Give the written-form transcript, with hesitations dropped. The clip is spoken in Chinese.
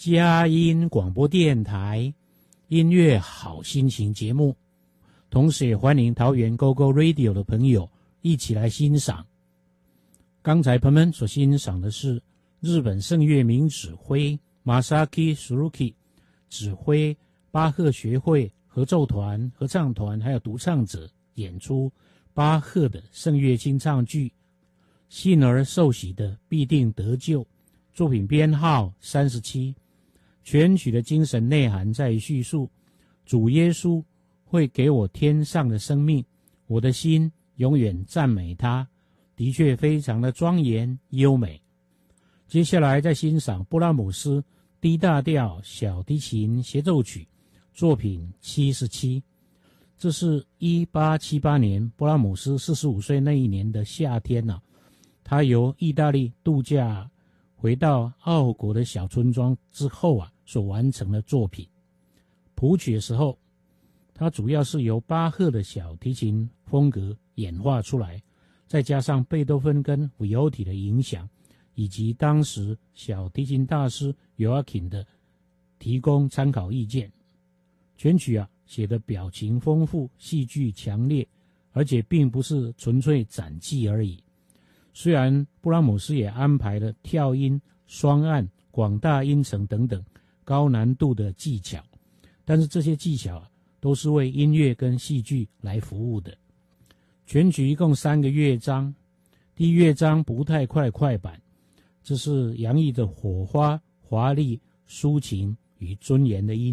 佳音广播电台音乐好心情节目，同时也欢迎桃园 GoGo Radio 的朋友一起来欣赏。刚才朋友们所欣赏的是日本圣乐名指挥 Masaki Suzuki 指挥巴赫学会合奏团、合唱团还有独唱者演出巴赫的圣乐清唱剧《信而受洗的必定得救》，作品编号37。全曲的精神内涵在于叙述主耶稣会给我天上的生命，我的心永远赞美他，的确非常的庄严优美。接下来再欣赏布拉姆斯 D 大调小提琴协奏曲作品77，这是1878年布拉姆斯45岁那一年的夏天他由意大利度假回到奥国的小村庄之后所完成的作品。谱曲的时候，它主要是由巴赫的小提琴风格演化出来，再加上贝多芬跟维欧蒂的影响，以及当时小提琴大师尤阿琴的提供参考意见。全曲写的表情丰富，戏剧强烈，而且并不是纯粹展技而已。虽然布拉姆斯也安排了跳音、双按、广大音程等等高难度的技巧，但是这些技巧都是为音乐跟戏剧来服务的。全曲一共3个乐章，第一乐章不太快快板，这是洋溢着火花、华丽、抒情与尊严的音